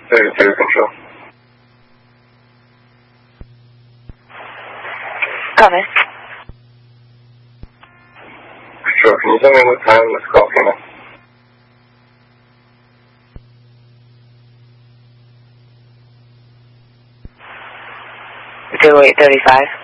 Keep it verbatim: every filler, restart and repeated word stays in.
thirty-two control. Coming. Control, can you tell me what time this call came in? zero eight thirty-five.